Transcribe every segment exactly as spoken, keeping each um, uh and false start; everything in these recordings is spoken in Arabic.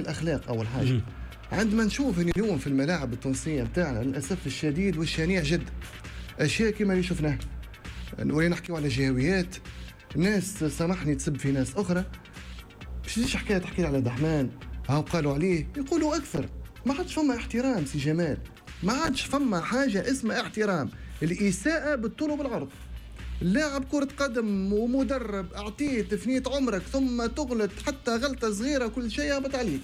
الأخلاق أول حاجة. عندما نشوف اليوم في الملاعب التونسية بتاعنا للأسف الشديد والشنيع جدا أشياء كما اللي شفناها، نوري نحكيو على جهويات، ناس سامحني تسب في ناس أخرى. باش تجيش حكاية تحكي على دحمان هاو قالوا عليه يقولوا أكثر. ما عادش فما احترام سي جمال، ما عادش فما حاجة اسمها احترام. الإساءة بالطول وبالعرض. لاعب كرة قدم ومدرب أعطيه تفنيت عمرك ثم تغلط حتى غلطة صغيرة كل شيء هبط عليك.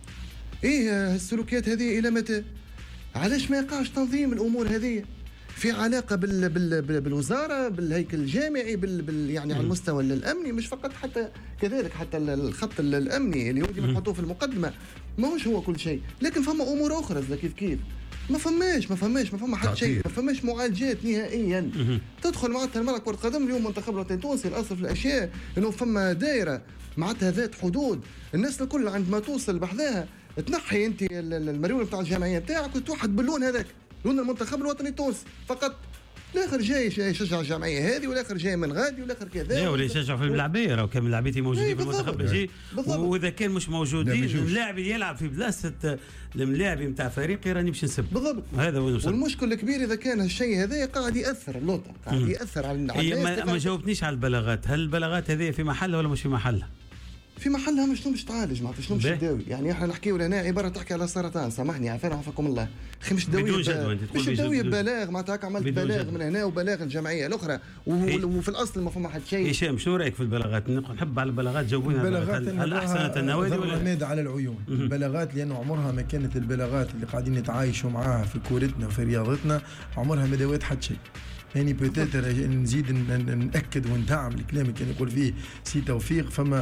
إيه السلوكيات هذه إلى متى؟ علاش ما يقعش تنظيم الأمور هذه في علاقة بال بال بال بالوزارة، بالهيكل الجامعي، بال, بال يعني على المستوى الأمني، مش فقط حتى كذلك حتى الخط الأمني اللي يودي نحطوه في المقدمة، ما هوش هو كل شيء، لكن فما أمور أخرى كيف كيف ما فماش ما فماش ما فما حتى شيء، ما فماش معالجات نهائيا. تدخل معناتها الملعب كرة قدم اليوم منتخب الوطني التونسي الأصل في الأشياء إنه فما دائرة معناتها ذات حدود، الناس الكل عندما توصل بحذاها تنحي أنت المريول بتاع الجمعية بتاعك وتوحد باللون هذاك، لون المنتخب الوطني التونسي فقط. الاخر جاي يشجع الجمعيه هذه والاخر جاي من غادي والاخر كذا، لا ولا يشجع في الملاعبيه. لو كان اللاعبين موجودين في المنتخب يجي، واذا كان مش موجودين اللاعب يلعب في بلاصه الملاعب نتاع فريقي راني باش نسب بالضبط. هذا وين وصل. والمشكل الكبير اذا كان هالشيء هذا قاعد ياثر اللوطه، قاعد ياثر على الناس. ما, ما جاوبتنيش على البلاغات، هل البلاغات هذه في محلها ولا مش في محلها؟ في محلها، مش مش تعالج، ما شنو مش تداوي. يعني احنا نحكيو لهنا عباره تحكي على السرطان، سامحني عفوا عفاكم الله، اخي مش تداوي مش تداوي ببلاغ، معناتها هكا عملت بلاغ من هنا وبلاغ الجمعيه الاخرى وفي الاصل ما فما حد شيء. هشام شنو رايك في البلاغات؟ نحب على البلاغات جاوبونا. هل احسنت النوادي ولا الرماد على العيون؟ البلاغات لانه عمرها ما كانت البلاغات اللي قاعدين نتعايشوا معاها في كورتنا وفي رياضتنا، عمرها ما داوت حد شيء. يعني بوتيتر نزيد نأكد وندعم الكلام اللي يقول فيه سي توفيق. فما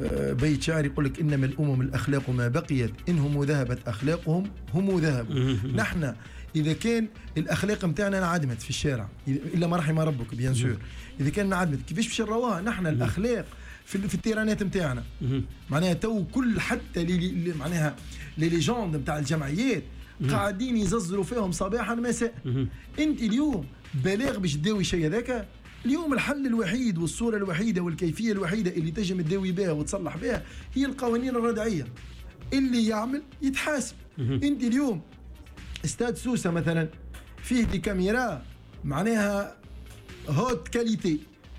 بيت شعر يقول لك إنما الأمم الأخلاق ما بقيت إنهم ذهبت أخلاقهم هم ذهبوا. نحن إذا كان الأخلاق متاعنا انعدمت في الشارع إلا ما رحم ربك بيان سور، إذا كان انعدمت كيفاش باش نروها نحن الأخلاق في في التيرانات متاعنا؟ معناها تو كل حتى لي معناها لي ليجوند متاع الجمعيات قاعدين يززروا فيهم صباحا مساء. انت اليوم بلاغ باش تداوي شيء هذاك؟ اليوم الحل الوحيد والصوره الوحيده والكيفيه الوحيده اللي تجم تداوي بها وتصلح بها هي القوانين الردعيه. اللي يعمل يتحاسب. انت اليوم استاد سوسه مثلا فيه دي كاميرا معناها هوت كاليتي،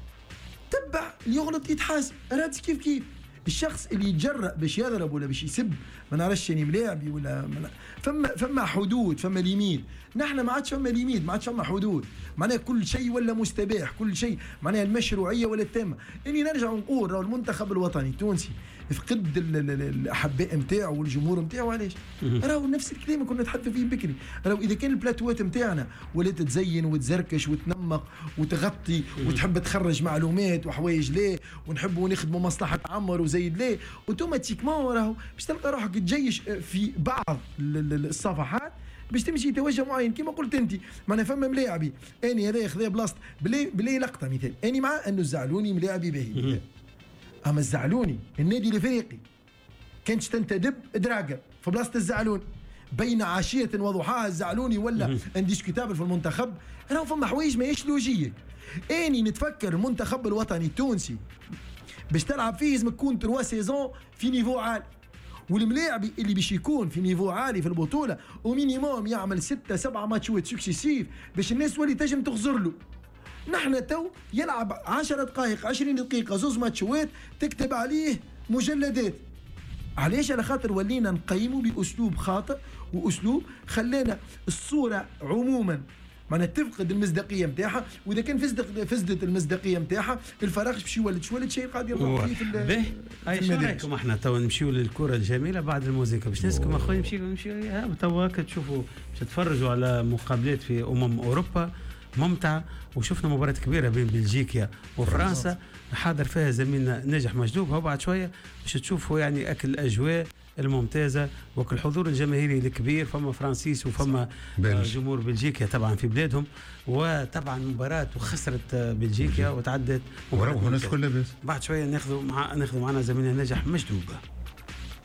تبع اللي يغلط يتحاسب. راد كيف كيف الشخص اللي يتجرأ باش يضرب ولا باش يسب ما نعرفش يعني ملاعبي ولا فما فما حدود، فما ليميت. نحن ما عادش فما ليميت، ما عادش فما حدود، معناها كل شيء ولا مستباح، كل شيء معناها المشروعيه ولا التامه. اني نرجع نقول راهو المنتخب الوطني التونسي فقد الاحباء نتاعو والجمهور نتاعو. علاش؟ راهو نفس الكلام كنا نتحدثوا فيه بكري. راهو اذا كان البلاتوات نتاعنا ولا تتزين وتزركش وتنمق وتغطي وتحب تخرج معلومات وحوايج ليه ونحبوا نخدموا مصلحه عمر وزيد ليه، اوتوماتيكمون راهو باش تلقى روحك تجيش في بعض الصفحات باش تمشي توجه معين. كما قلت انت معناها فما ملاعبي اني هذا ياخذ بلاصه بلي بلي لقطه مثال اني مع انه الزعلوني ملاعبي باهي، اما الزعلوني النادي الافريقي كانش تنتدب دراجر في بلاصه الزعلوني بين عشيه وضحاها الزعلوني ولا انديسكوتابل في المنتخب. راهو فما حوايج ماهيش لوجيه. اني نتفكر المنتخب الوطني التونسي باش تلعب فيه لازم تكون تروا سيزون في نيفو عالي، والملاعبي اللي باش يكون في نيفو عالي في البطوله ومينيموم يعمل ستة سبعة ماتشات سكسيسيف باش الناس تولي تجم تغزر له. نحن تو يلعب عشر دقائق عشرين دقيقه زوز ماتشات تكتب عليه مجلدات. علاش؟ على خاطر ولينا نقيموا باسلوب خاطئ واسلوب خلانا الصوره عموما معناها تفقد المصداقيه نتاعها، واذا كان فسدت فسدت المصداقيه نتاعها الفراغ باش يولد شويه شيء قاعد يربط فيه في باهي. اي شو رايكم احنا تو نمشيو للكره الجميله بعد الموسيقى باش نسكم اخويا نمشيو نمشيو تو هكا تشوفوا باش تتفرجوا على مقابلات في امم اوروبا ممتعه، وشفنا مباراه كبيره بين بلجيكا وفرنسا حاضر فيها زميلنا ناجح مجدوب. هو بعد شويه باش تشوفوا يعني اكل الاجواء الممتازه والحضور الجماهيري الكبير. فما فرانسيس وفما بلج. جمهور بلجيكا طبعا في بلادهم، وطبعا مباراه وخسرت بلجيكا وتعدت وراهم الناس كلها. بس بعد شويه ناخذوا مع ناخذوا معنا زميلنا ناجح مجدوب.